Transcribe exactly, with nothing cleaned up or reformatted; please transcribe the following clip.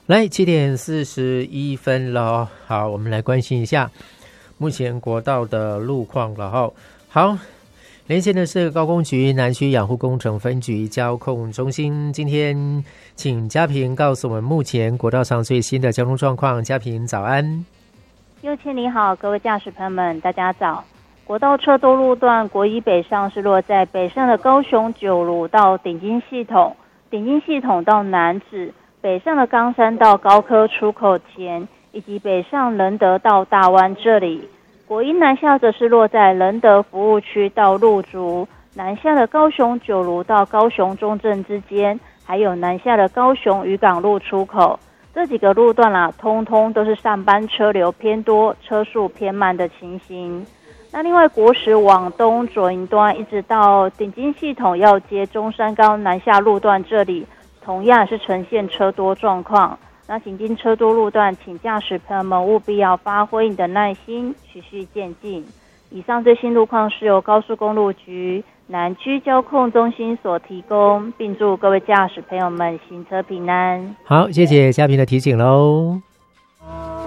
来，七点四十一分了。好，我们来关心一下目前国道的路况了哈。好，连线的是高工局南区养护工程分局交控中心，今天请嘉平告诉我们目前国道上最新的交通状况。嘉平早安。 右谦你好，各位驾驶朋友们大家早。国道车多路段国一北上是落在北上的高雄九如到顶金系统，顶金系统到南子，北上的冈山到高科出口前，以及北上仁德到大湾这里。国一南下则是落在仁德服务区到鹿竹，南下的高雄九如到高雄中正之间，还有南下的高雄渔港路出口。这几个路段啦、啊，通通都是上班车流偏多、车速偏慢的情形。那另外国十往东左营端一直到顶金系统要接中山高南下路段这里，同样是呈现车多状况。那行经车多路段，请驾驶朋友们务必要发挥你的耐心，循序渐进。以上最新路况是由高速公路局南区交控中心所提供，并祝各位驾驶朋友们行车平安。 好，谢谢嘉平的提醒喽。